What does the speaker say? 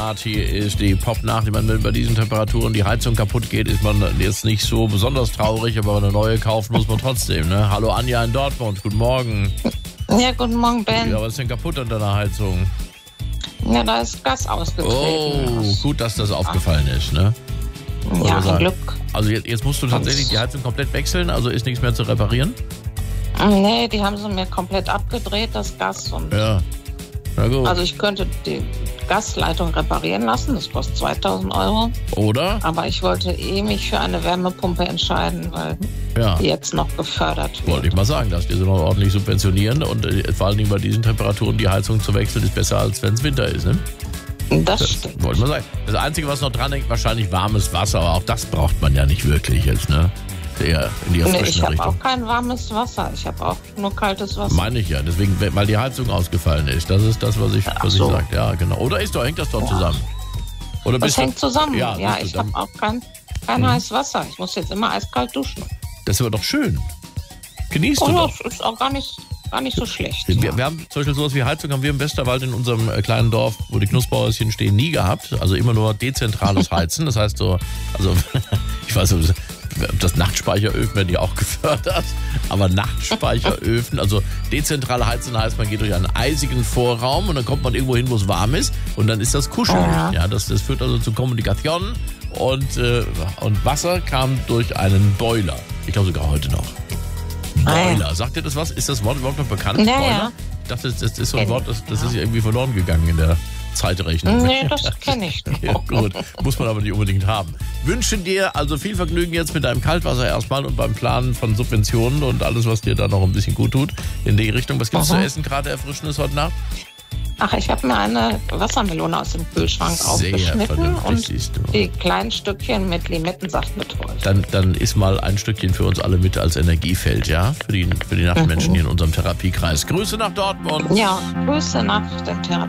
Party ist die Popnacht. Ich meine, wenn bei diesen Temperaturen die Heizung kaputt geht, ist man jetzt nicht so besonders traurig, aber eine neue kaufen muss man trotzdem. Ne? Hallo Anja in Dortmund, guten Morgen. Ja, guten Morgen, Ben. Ja, was ist denn kaputt an deiner Heizung? Ja, da ist Gas ausgetreten. Oh, gut, dass das aufgefallen ist, ne? Ja, ein Glück. Also jetzt musst du tatsächlich die Heizung komplett wechseln, also ist nichts mehr zu reparieren? Nee, die haben sie mir komplett abgedreht, das Gas. Und Ja, na gut. also ich könnte die Gasleitung reparieren lassen, das kostet 2.000 Euro. Oder? Aber ich wollte mich für eine Wärmepumpe entscheiden, weil die jetzt noch gefördert wird. Wollte ich mal sagen, dass die sie noch ordentlich subventionieren und vor allen Dingen bei diesen Temperaturen die Heizung zu wechseln ist besser, als wenn es Winter ist, ne? Das stimmt. Wollte ich mal sagen. Das Einzige, was noch dran hängt, wahrscheinlich warmes Wasser, aber auch das braucht man ja nicht wirklich jetzt, ne? Eher in die erfrischende Ich habe Richtung. auch kein warmes Wasser, ich habe auch nur kaltes Wasser. Meine ich ja, deswegen, weil die Heizung ausgefallen ist. Das ist das, was ich sage. Ja, genau. Oder hängt das doch zusammen? Oder das hängt zusammen. Ja, ich habe auch kein heißes Wasser. Ich muss jetzt immer eiskalt duschen. Das ist aber doch schön. Genießt du doch. Das ist auch gar nicht so schlecht. Wir haben zum Beispiel sowas wie Heizung haben wir im Westerwald in unserem kleinen Dorf, wo die Knusperhäuschen stehen, nie gehabt. Also immer nur dezentrales Heizen. Das heißt ich weiß nicht, das Nachtspeicheröfen werden ja auch gefördert, aber Nachtspeicheröfen, also dezentrale Heizen heißt, man geht durch einen eisigen Vorraum und dann kommt man irgendwo hin, wo es warm ist und dann ist das kuschelig. Ja, das führt also zu Kommunikation und Wasser kam durch einen Boiler. Ich glaube sogar heute noch. Boiler, sagt ihr das was? Ist das Wort überhaupt noch bekannt? Ja, Boiler? ja. Ich dachte, das ist so ein Wort, das ist irgendwie verloren gegangen in der Zeitrechnung. Nee, das kenne ich nicht. Ja, gut, muss man aber nicht unbedingt haben. Wünschen dir also viel Vergnügen jetzt mit deinem Kaltwasser erstmal und beim Planen von Subventionen und alles, was dir da noch ein bisschen gut tut in die Richtung. Was gibt's zu essen gerade Erfrischendes heute Nacht? Ach, ich habe mir eine Wassermelone aus dem Kühlschrank aufgeschnitten und die kleinen Stückchen mit Limettensaft betreut. Dann isst mal ein Stückchen für uns alle mit als Energiefeld, ja? Für die Nachtmenschen hier in unserem Therapiekreis. Grüße nach Dortmund. Ja, Grüße nach dem Therapiekreis.